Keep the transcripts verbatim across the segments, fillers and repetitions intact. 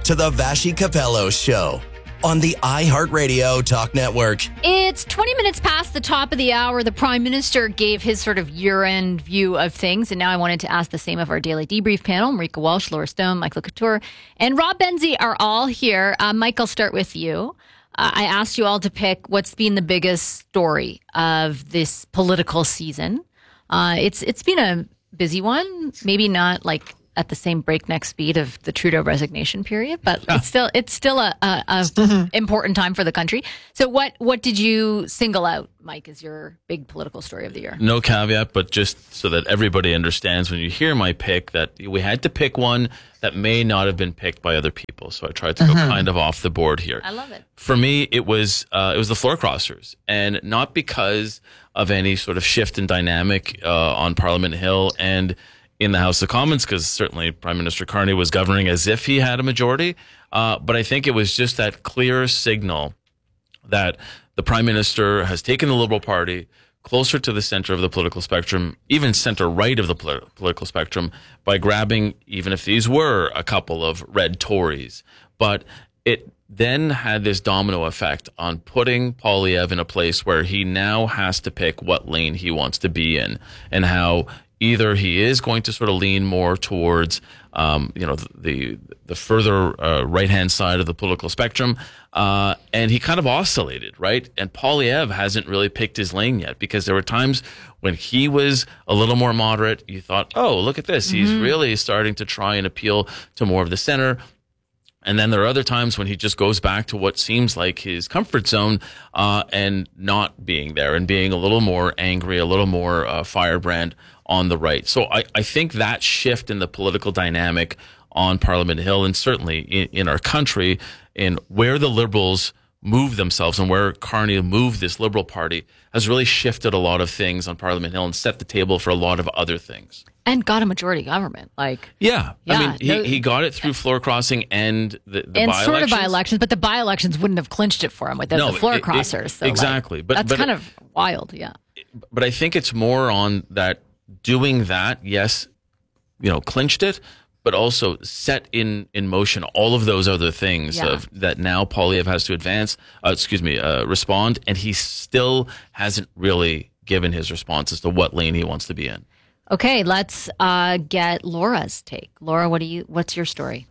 to the Vashi Capello Show on the iHeartRadio Talk Network. It's twenty minutes past the top of the hour. The Prime Minister gave his sort of year-end view of things, and now I wanted to ask the same of our daily debrief panel. Marika Walsh, Laura Stone, Michael Couture, and Rob Benzie are all here. Uh, Mike, I'll start with you. Uh, I asked you all to pick what's been the biggest story of this political season. Uh, it's it's been a busy one, maybe not like at the same breakneck speed of the Trudeau resignation period, but it's still it's still a, a, a mm-hmm. important time for the country. So what what did you single out, Mike, as your big political story of the year? No caveat, but just so that everybody understands when you hear my pick that we had to pick one that may not have been picked by other people. So I tried to mm-hmm. go kind of off the board here. I love it. For me, it was uh, it was the floor crossers, and not because of any sort of shift in dynamic uh, on Parliament Hill and in the House of Commons, because certainly Prime Minister Carney was governing as if he had a majority. Uh, but I think it was just that clear signal that the Prime Minister has taken the Liberal Party closer to the center of the political spectrum, even center right of the pol- political spectrum, by grabbing, even if these were a couple of red Tories. But it then had this domino effect on putting Poilievre in a place where he now has to pick what lane he wants to be in, and how either he is going to sort of lean more towards, um, you know, the the further uh, right-hand side of the political spectrum, uh, and he kind of oscillated, right? And Poilievre hasn't really picked his lane yet, because there were times when he was a little more moderate. You thought, oh, look at this. Mm-hmm. He's really starting to try and appeal to more of the center. And then there are other times when he just goes back to what seems like his comfort zone uh, and not being there and being a little more angry, a little more uh, firebrand on the right. So I, I think that shift in the political dynamic on Parliament Hill, and certainly in, in our country, in where the Liberals move themselves and where Carney moved this Liberal Party, has really shifted a lot of things on Parliament Hill and set the table for a lot of other things. And got a majority government. Like, yeah. yeah I mean, he, no, he got it through floor crossing and the, the and by-elections. sort of by-elections, but the by-elections wouldn't have clinched it for him without no, the floor it, crossers. It, so exactly. Like, but that's but kind it, of wild, yeah. But I think it's more on that doing that, yes, you know, clinched it, but also set in, in motion all of those other things yeah. of that now Poilievre has to advance, uh, excuse me, uh, respond, and he still hasn't really given his response as to what lane he wants to be in. Okay, let's uh, get Laura's take. Laura, what do you? What's your story?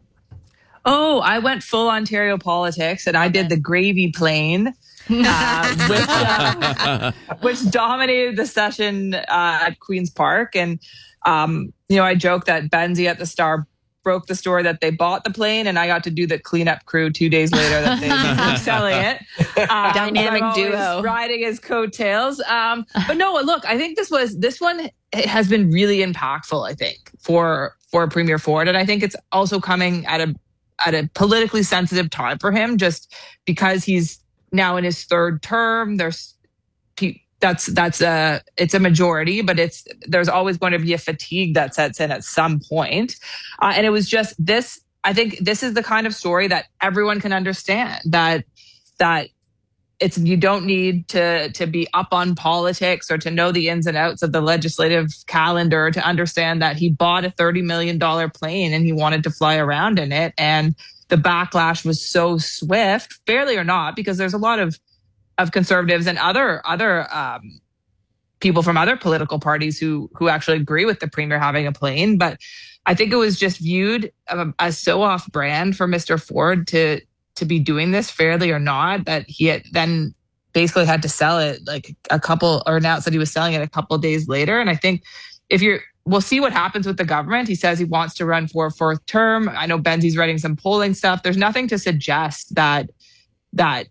Oh, I went full Ontario politics, and I did the gravy plane, uh, which, uh, which dominated the session uh, at Queen's Park. And, um, you know, I joked that Benzie at the Star broke the story that they bought the plane, and I got to do the cleanup crew two days later that they were selling it. Um, Dynamic I'm duo. Riding his coattails. Um, but no, look, I think this was, this one has been really impactful, I think, for, for Premier Ford. And I think it's also coming at a, at a politically sensitive time for him, just because he's now in his third term. There's that's that's a it's a majority, but it's there's always going to be a fatigue that sets in at some point. Uh, and it was just this. I think this is the kind of story that everyone can understand. That that it's you don't need to to be up on politics or to know the ins and outs of the legislative calendar to understand that he bought a thirty million dollars plane and he wanted to fly around in it. And the backlash was so swift, fairly or not, because there's a lot of of conservatives and other other um, people from other political parties who who actually agree with the premier having a plane. But I think it was just viewed um, as so off brand for Mister Ford to to be doing this, fairly or not, that he had then basically had to sell it like a couple, or announced that he was selling it a couple of days later. And I think if you're, we'll see what happens with the government. He says he wants to run for a fourth term. I know Benzie's writing some polling stuff. There's nothing to suggest that that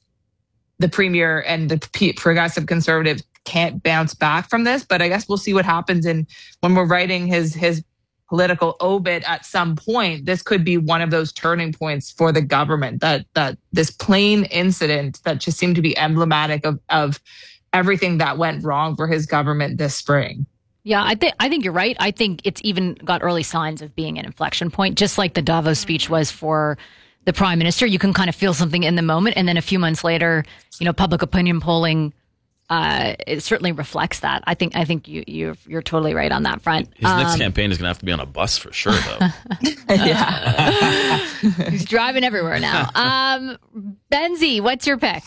the premier and the progressive conservatives can't bounce back from this. But I guess we'll see what happens in when we're writing his his political obit at some point. This could be one of those turning points for the government, that that this plane incident that just seemed to be emblematic of, of everything that went wrong for his government this spring. Yeah, I think I think you're right. I think it's even got early signs of being an inflection point, just like the Davos speech was for the prime minister. You can kind of feel something in the moment, and then a few months later, you know, public opinion polling uh, it certainly reflects that. I think I think you you're, you're totally right on that front. His next Um, campaign is going to have to be on a bus for sure, though. yeah. He's driving everywhere now. Um, Benzie, what's your pick?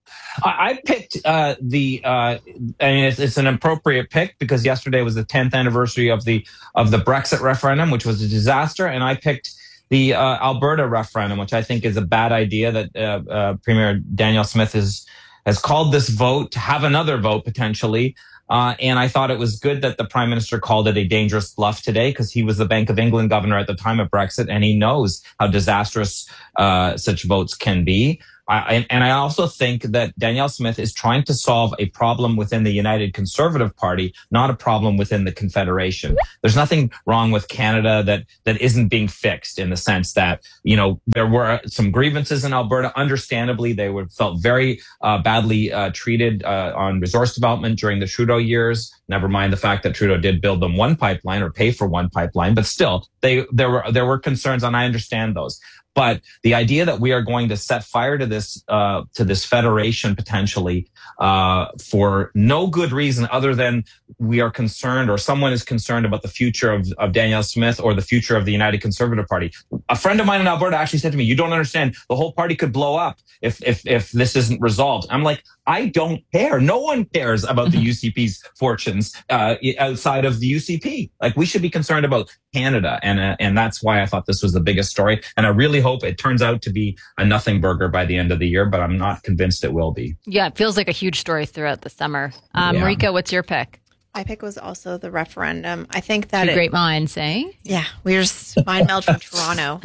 I I picked uh, the, uh, and it's, it's an appropriate pick because yesterday was the tenth anniversary of the of the Brexit referendum, which was a disaster, and I picked the uh, Alberta referendum, which I think is a bad idea that uh, uh, Premier Danielle Smith has has called this vote to have another vote potentially. Uh, and I thought it was good that the Prime Minister called it a dangerous bluff today because he was the Bank of England governor at the time of Brexit, and he knows how disastrous uh, such votes can be. I, and I also think that Danielle Smith is trying to solve a problem within the United Conservative Party, not a problem within the Confederation. There's nothing wrong with Canada that that isn't being fixed in the sense that, you know, there were some grievances in Alberta. Understandably, they were felt very uh, badly uh, treated uh, on resource development during the Trudeau years. Never mind the fact that Trudeau did build them one pipeline or pay for one pipeline, but still, they there were there were concerns, and I understand those. But the idea that we are going to set fire to this uh, to this federation potentially uh, for no good reason other than we are concerned or someone is concerned about the future of, of Danielle Smith or the future of the United Conservative Party. A friend of mine in Alberta actually said to me, "You don't understand. The whole party could blow up if if if this isn't resolved." I'm like, I don't care. No one cares about the U C P's fortunes uh, outside of the U C P. Like, we should be concerned about Canada, and uh, and that's why I thought this was the biggest story. And I really hope it turns out to be a nothing burger by the end of the year, but I'm not convinced it will be. Yeah, it feels like a huge story throughout the summer. Um, Yeah. Marika, what's your pick? My pick was also the referendum. I think that Two it, great minds, eh? yeah, we were just mind meld from Toronto.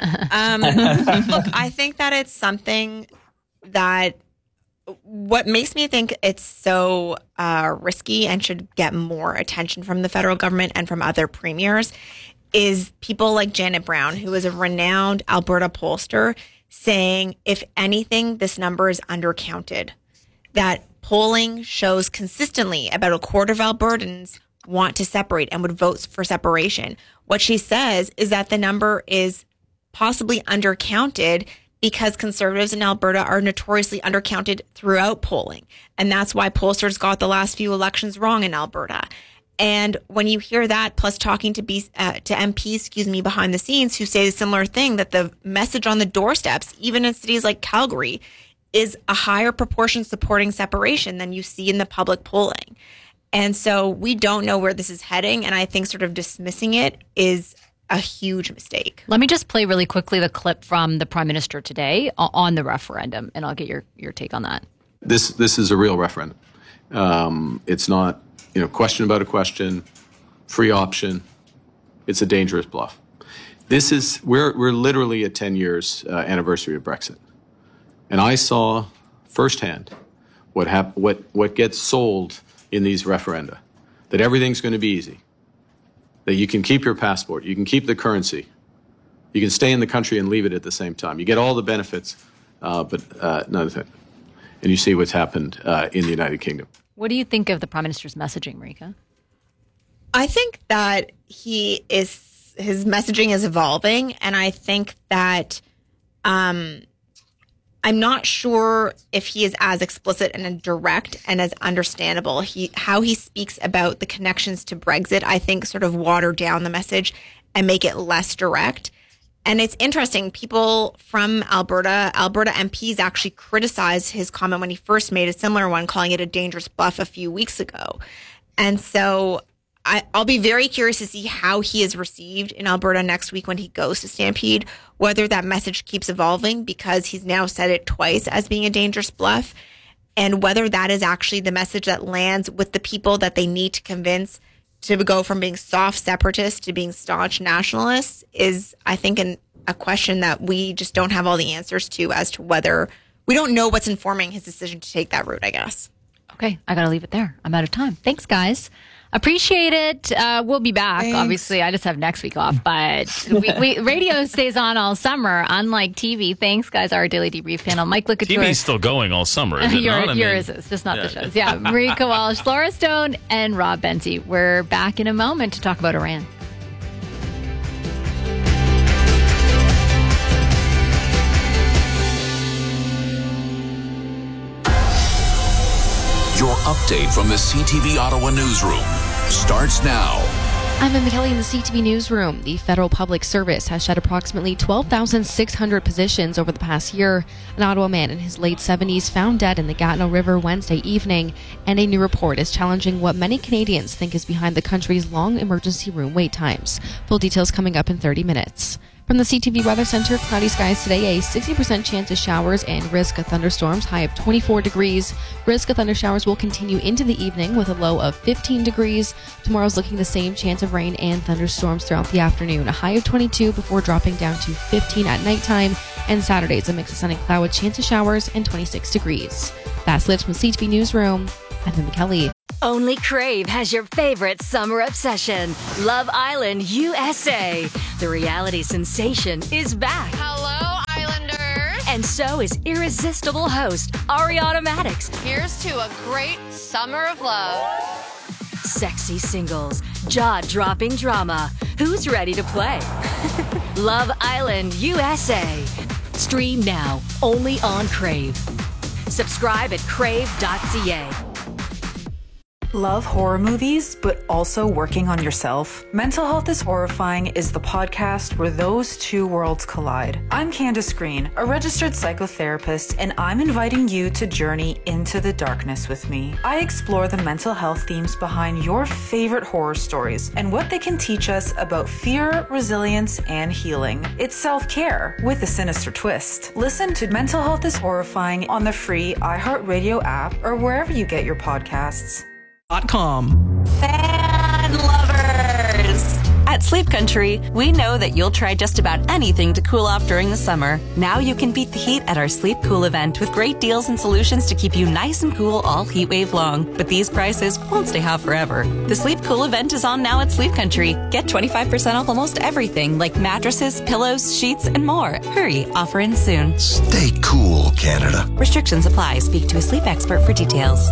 Um, look, I think that it's something that what makes me think it's so uh, risky and should get more attention from the federal government and from other premiers is people like Janet Brown, who is a renowned Alberta pollster, saying, if anything, this number is undercounted. That polling shows consistently about a quarter of Albertans want to separate and would vote for separation. What she says is that the number is possibly undercounted because conservatives in Alberta are notoriously undercounted throughout polling. And that's why pollsters got the last few elections wrong in Alberta. And when you hear that, plus talking to B, uh, to M Ps, excuse me, behind the scenes who say a similar thing, that the message on the doorsteps, even in cities like Calgary, is a higher proportion supporting separation than you see in the public polling. And so we don't know where this is heading. And I think sort of dismissing it is a huge mistake. Let me just play really quickly the clip from the Prime Minister today on the referendum, and I'll get your, your take on that. This this is a real referendum. Um, it's not, you know, question about a question, free option. It's a dangerous bluff. This is we're we're literally at ten years uh, anniversary of Brexit, and I saw firsthand what hap- what what gets sold in these referenda, that everything's going to be easy, that you can keep your passport, you can keep the currency, you can stay in the country and leave it at the same time. You get all the benefits, uh, but uh, none of it. And you see what's happened uh, in the United Kingdom. What do you think of the Prime Minister's messaging, Marika? I think that he is, his messaging is evolving. And I think that um, I'm not sure if he is as explicit and direct and as understandable. He, how he speaks about the connections to Brexit, I think sort of water down the message and make it less direct. And it's interesting, people from Alberta, Alberta M Ps actually criticized his comment when he first made a similar one, calling it a dangerous bluff a few weeks ago. And so I, I'll be very curious to see how he is received in Alberta next week when he goes to Stampede, whether that message keeps evolving because he's now said it twice as being a dangerous bluff, and whether that is actually the message that lands with the people that they need to convince to go from being soft separatists to being staunch nationalists is, I think, an, a question that we just don't have all the answers to as to whether we don't know what's informing his decision to take that route, I guess. Okay, I got to leave it there. I'm out of time. Thanks, guys. Appreciate it. Uh, we'll be back. Thanks. Obviously, I just have next week off, but we, we, radio stays on all summer, unlike T V. Thanks, guys. Our daily debrief panel. Mike Licouture. T V's still going all summer, is it Your, not? I yours mean, is, just not yeah. the shows. Yeah, Marika Walsh, Laura Stone, and Rob Benzie. We're back in a moment to talk about Iran. You're update from the C T V Ottawa newsroom starts now. I'm Emma Kelly in the C T V Newsroom. The Federal Public Service has shed approximately twelve thousand six hundred positions over the past year. An Ottawa man in his late seventies found dead in the Gatineau River Wednesday evening, and a new report is challenging what many Canadians think is behind the country's long emergency room wait times. Full details coming up in thirty minutes. From the C T V Weather Center, cloudy skies today, a sixty percent chance of showers and risk of thunderstorms, high of twenty-four degrees. Risk of thundershowers will continue into the evening with a low of fifteen degrees. Tomorrow's looking the same, chance of rain and thunderstorms throughout the afternoon, a high of twenty-two before dropping down to fifteen at nighttime. And Saturday's a mix of sun and cloud with chance of showers and twenty-six degrees. That's Lips from the C T V Newsroom. I'm Emma Kelly. Only Crave has your favorite summer obsession, Love Island U S A. The reality sensation is back. Hello, Islanders. And so is irresistible host Ariana Maddox. Here's to a great summer of love. Sexy singles, jaw-dropping drama. Who's ready to play? Love Island U S A. Stream now, only on Crave. Subscribe at crave dot c a. Love horror movies, but also working on yourself? Mental Health is Horrifying is the podcast where those two worlds collide. I'm Candace Green, a registered psychotherapist, and I'm inviting you to journey into the darkness with me. I explore the mental health themes behind your favorite horror stories and what they can teach us about fear, resilience, and healing. It's self-care with a sinister twist. Listen to Mental Health is Horrifying on the free iHeartRadio app or wherever you get your podcasts. Com. Fan lovers! At Sleep Country, we know that you'll try just about anything to cool off during the summer. Now you can beat the heat at our Sleep Cool event with great deals and solutions to keep you nice and cool all heat wave long. But these prices won't stay hot forever. The Sleep Cool event is on now at Sleep Country. Get twenty-five percent off almost everything like mattresses, pillows, sheets, and more. Hurry, offer ends soon. Stay cool, Canada. Restrictions apply. Speak to a sleep expert for details.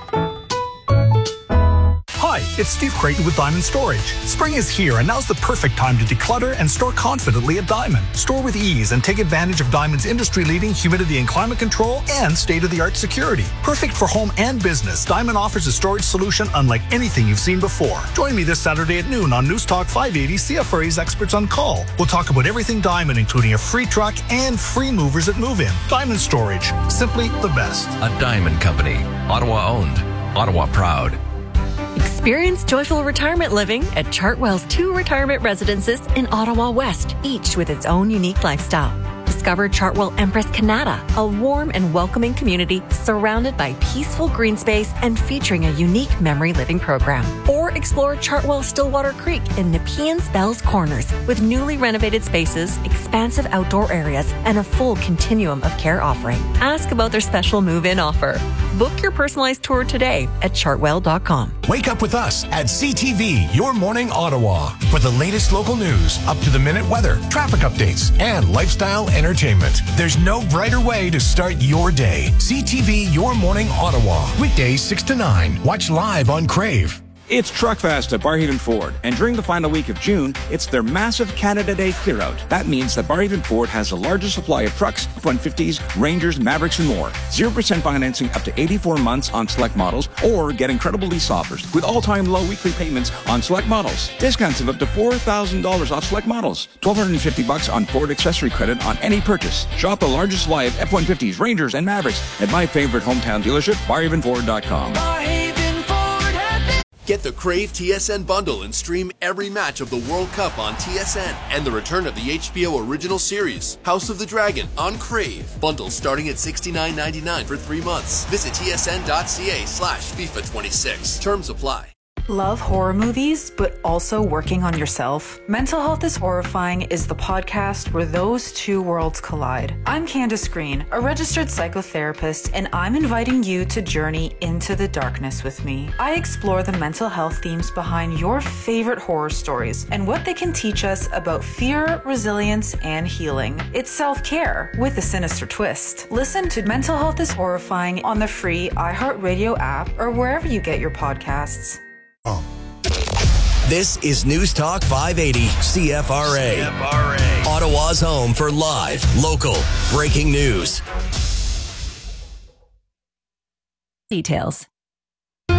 Hi, it's Steve Creighton with Diamond Storage. Spring is here, and now's the perfect time to declutter and store confidently at Diamond. Store with ease and take advantage of Diamond's industry-leading humidity and climate control and state-of-the-art security. Perfect for home and business, Diamond offers a storage solution unlike anything you've seen before. Join me this Saturday at noon on News Talk five eighty, C F R A's Experts on Call. We'll talk about everything Diamond, including a free truck and free movers at move-in. Diamond Storage, simply the best. A Diamond Company, Ottawa owned, Ottawa proud. Experience joyful retirement living at Chartwell's two retirement residences in Ottawa West, each with its own unique lifestyle. Discover Chartwell Empress Canada, a warm and welcoming community surrounded by peaceful green space and featuring a unique memory living program. Or explore Chartwell Stillwater Creek in Nepean's Bells Corners with newly renovated spaces, expansive outdoor areas, and a full continuum of care offering. Ask about their special move-in offer. Book your personalized tour today at chartwell dot com. Wake up with us at C T V, Your Morning Ottawa, for the latest local news, up-to-the-minute weather, traffic updates, and lifestyle entertainment. There's no brighter way to start your day. C T V, Your Morning Ottawa, weekdays six to nine. Watch live on Crave. It's Truckfest at Barrhaven Ford, and during the final week of June, it's their massive Canada Day clear-out. That means that Barrhaven Ford has the largest supply of trucks, F one fifties, Rangers, Mavericks, and more. zero percent financing up to eighty-four months on select models, or get incredible lease offers with all-time low weekly payments on select models. Discounts of up to four thousand dollars off select models. one thousand two hundred fifty bucks on Ford accessory credit on any purchase. Shop the largest supply of F one fifties, Rangers, and Mavericks at my favorite hometown dealership, barrhaven ford dot com. Get the Crave T S N bundle and stream every match of the World Cup on T S N and the return of the H B O original series, House of the Dragon, on Crave. Bundle starting at sixty-nine ninety-nine for three months. Visit tsn.ca slash FIFA twenty-six. Terms apply. Love horror movies, but also working on yourself? Mental Health is Horrifying is the podcast where those two worlds collide. I'm Candace Green, a registered psychotherapist, and I'm inviting you to journey into the darkness with me. I explore the mental health themes behind your favorite horror stories and what they can teach us about fear, resilience, and healing. It's self-care with a sinister twist. Listen to Mental Health is Horrifying on the free iHeartRadio app or wherever you get your podcasts. This is News Talk five eighty C F R A. C F R A. Ottawa's home for live, local, breaking news. Details.